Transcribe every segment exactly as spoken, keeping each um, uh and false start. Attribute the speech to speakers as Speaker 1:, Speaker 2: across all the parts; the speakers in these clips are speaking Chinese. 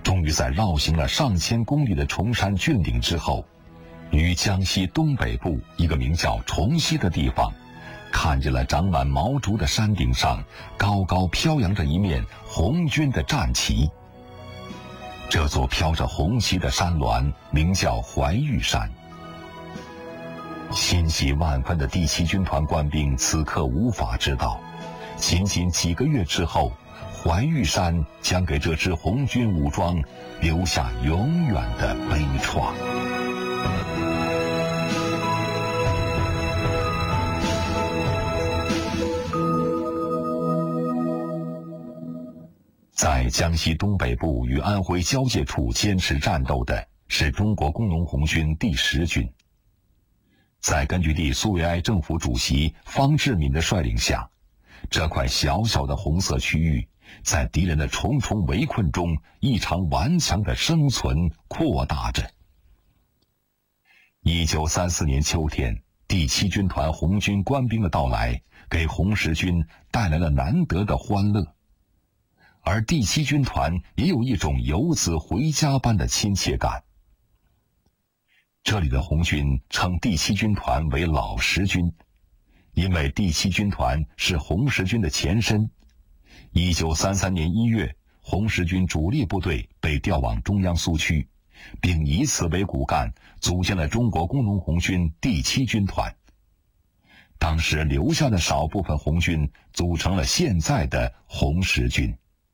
Speaker 1: 终于在绕行了上千公里的崇山峻岭之后，于江西东北部一个名叫崇西的地方，看见了长满毛竹的山顶上高高飘扬着一面红军的战旗。这座飘着红旗的山峦名叫怀玉山。欣喜万分的第七军团官兵此刻无法知道，仅仅几个月之后，怀玉山将给这支红军武装留下永远的悲怆。在江西东北部与安徽交界处坚持战斗的是中国工农红军第十军。在根据地苏维埃政府主席方志敏的率领下，这块小小的红色区域在敌人的重重围困中异常顽强的生存扩大着。一九三四年秋天，第七军团红军官兵的到来给红十军带来了难得的欢乐，而第七军团也有一种游子回家般的亲切感。这里的红军称第七军团为老十军，因为第七军团是红十军的前身。一九三三年一月，红十军主力部队被调往中央苏区，并以此为骨干，组建了中国工农红军第七军团。当时留下的少部分红军组成了现在的红十军。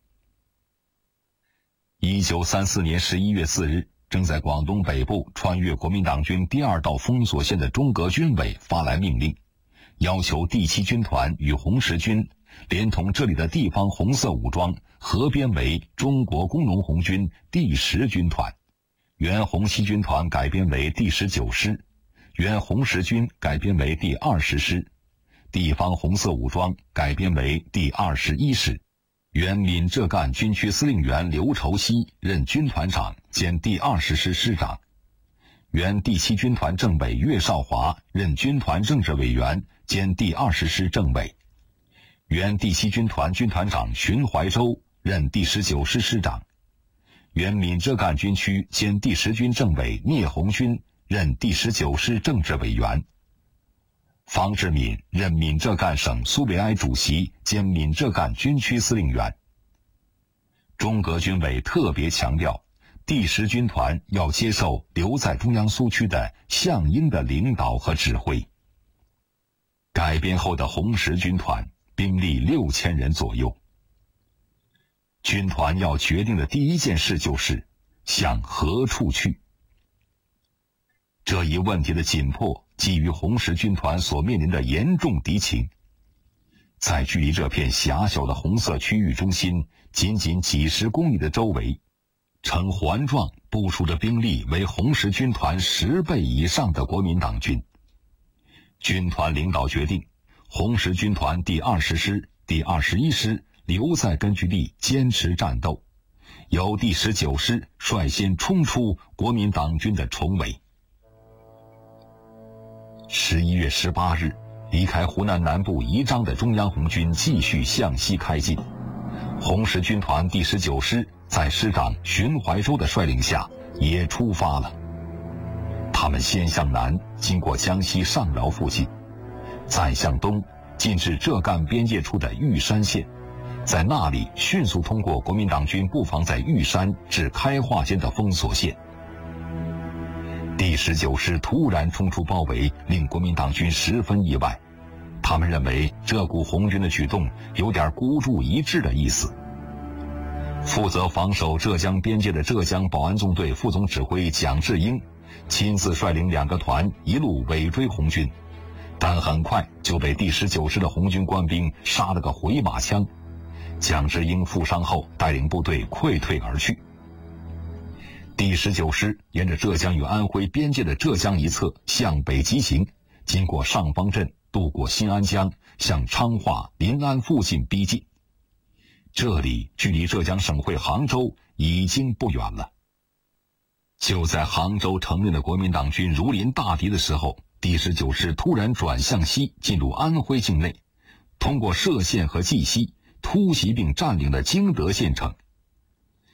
Speaker 1: 一九三四年十一月四日，正在广东北部穿越国民党军第二道封锁线的中革军委发来命令，要求第七军团与红十军连同这里的地方红色武装合编为中国工农红军第十军团，原红七军团改编为第十九师，原红十军改编为第二十师，地方红色武装改编为第二十一师。原闽浙赣军区司令员刘畴西任军团长兼第二十师师长，原第七军团政委岳少华任军团政治委员兼第二十师政委，原第七军团军团长荀怀洲任第十九师师长，原闽浙赣军区兼第十军政委聂红军任第十九师政治委员。方志敏任闽浙赣省苏维埃主席兼闽浙赣军区司令员。中革军委特别强调，第十军团要接受留在中央苏区的项英的领导和指挥。改编后的红十军团兵力六千人左右。军团要决定的第一件事就是向何处去。这一问题的紧迫基于红十军团所面临的严重敌情。在距离这片狭小的红色区域中心仅仅几十公里的周围，呈环状部署着兵力为红十军团十倍以上的国民党军。军团领导决定，红十军团第二十师、第二十一师留在根据地坚持战斗，由第十九师率先冲出国民党军的重围。十一月十八日，离开湖南南部宜章的中央红军继续向西开进。红十军团第十九师在师长荀怀洲的率领下也出发了。他们先向南，经过江西上饶附近，再向东进至浙赣边界处的玉山县，在那里迅速通过国民党军布防在玉山至开化间的封锁线。第十九师突然冲出包围，令国民党军十分意外。他们认为这股红军的举动有点孤注一掷的意思。负责防守浙江边界的浙江保安纵队副总指挥蒋志英亲自率领两个团一路尾追红军，但很快就被第十九师的红军官兵杀了个回马枪。蒋志英负伤后带领部队溃退而去。第十九师沿着浙江与安徽边界的浙江一侧向北急行，经过上方镇，渡过新安江，向昌化、临安附近逼近。这里距离浙江省会杭州已经不远了。就在杭州成立的国民党军如临大敌的时候，第十九师突然转向西，进入安徽境内，通过歙县和绩溪突袭并占领了经德县城。